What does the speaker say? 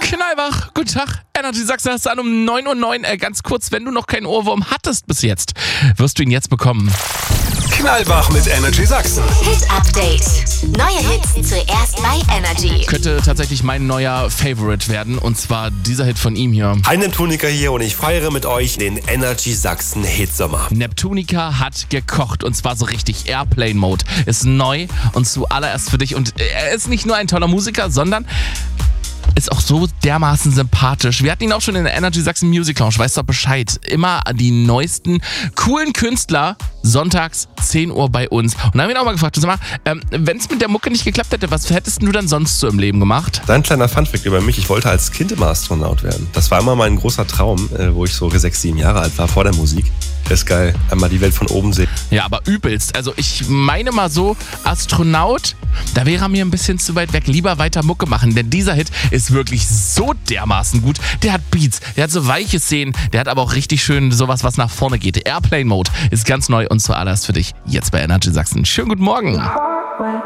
Knallwach, guten Tag. Energy Sachsen hast du an um 9:09 Uhr. Ganz kurz, wenn du noch keinen Ohrwurm hattest bis jetzt, wirst du ihn jetzt bekommen. Knallwach mit Energy Sachsen. Hit Update. Neue Hits zuerst bei Energy. Könnte tatsächlich mein neuer Favorite werden, und zwar dieser Hit von ihm hier. Hi, Neptunica hier und ich feiere mit euch den Energy Sachsen Hitsommer. Neptunica hat gekocht, und zwar so richtig. Airplane Mode ist neu und zuallererst für dich. Und er ist nicht nur ein toller Musiker, sondern ist auch so dermaßen sympathisch. Wir hatten ihn auch schon in der Energy Sachsen Music Lounge, weißt doch Bescheid. Immer die neuesten, coolen Künstler, sonntags 10 Uhr bei uns. Und dann haben wir ihn auch mal gefragt, sag mal, wenn es mit der Mucke nicht geklappt hätte, was hättest du dann sonst so im Leben gemacht? Ein kleiner Funfact über mich, ich wollte als Kind immer Astronaut werden. Das war immer mein großer Traum, wo ich so 6, 7 Jahre alt war, vor der Musik. Das ist geil, einmal die Welt von oben sehen. Ja, aber übelst. Also ich meine mal so, Astronaut, da wäre er mir ein bisschen zu weit weg. Lieber weiter Mucke machen, denn dieser Hit ist wirklich so dermaßen gut. Der hat Beats, der hat so weiche Szenen, der hat aber auch richtig schön sowas, was nach vorne geht. Airplane Mode ist ganz neu und zuallererst für dich jetzt bei Energy Sachsen. Schönen guten Morgen.